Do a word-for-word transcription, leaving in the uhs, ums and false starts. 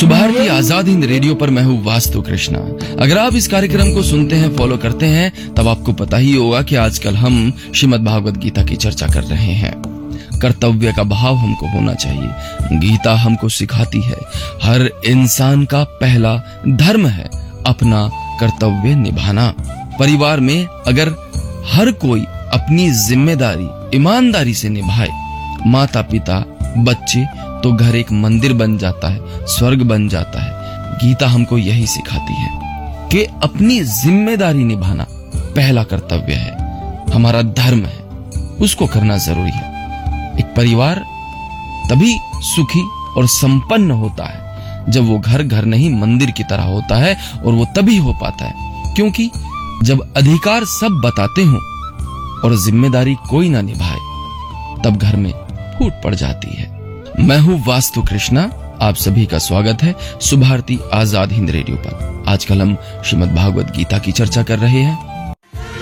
Subharti Azad Hind radio पर मैं हूँ वास्तु कृष्णा। अगर आप इस कार्यक्रम को सुनते हैं, फॉलो करते हैं, तब आपको पता ही होगा कि आजकल हम श्रीमद् भागवत गीता की चर्चा कर रहे हैं। कर्तव्य का भाव हमको होना चाहिए। गीता हमको सिखाती है हर इंसान का पहला धर्म है अपना कर्तव्य निभाना। परिवार में अगर हर कोई अपनी जिम्मेदारी ईमानदारी से निभाए, माता पिता बच्चे, तो घर एक मंदिर बन जाता है, स्वर्ग बन जाता है। गीता हमको यही सिखाती है कि अपनी जिम्मेदारी निभाना पहला कर्तव्य है, हमारा धर्म है, उसको करना जरूरी है। एक परिवार तभी सुखी और संपन्न होता है जब वो घर घर नहीं मंदिर की तरह होता है, और वो तभी हो पाता है क्योंकि जब अधिकार सब बताते हों और जिम्मेदारी कोई ना निभाए, तब घर में फूट पड़ जाती है। मैं हूं वास्तु कृष्णा, आप सभी का स्वागत है सुभारती आजाद हिंद रेडियो पर। आजकल हम श्रीमद् भागवत गीता की चर्चा कर रहे हैं।